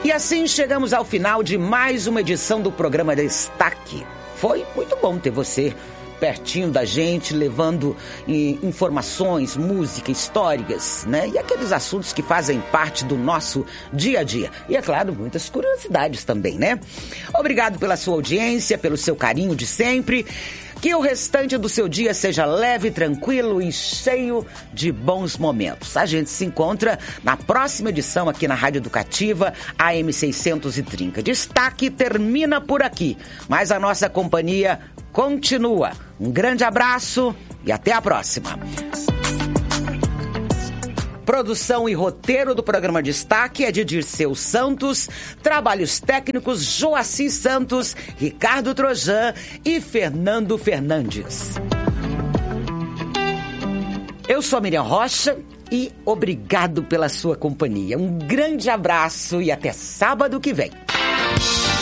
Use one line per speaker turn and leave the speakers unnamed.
E assim chegamos ao final de mais uma edição do programa Destaque. Foi muito bom ter você pertinho da gente, levando informações, música, histórias, né? E aqueles assuntos que fazem parte do nosso dia a dia. E, é claro, muitas curiosidades também, né? Obrigado pela sua audiência, pelo seu carinho de sempre. Que o restante do seu dia seja leve, tranquilo e cheio de bons momentos. A gente se encontra na próxima edição aqui na Rádio Educativa, AM 630. Destaque termina por aqui, mas a nossa companhia continua. Um grande abraço e até a próxima. Produção e roteiro do programa Destaque é de Dirceu Santos, trabalhos técnicos Joaci Santos, Ricardo Trojan e Fernando Fernandes. Eu sou a Miriam Rocha e obrigado pela sua companhia. Um grande abraço e até sábado que vem.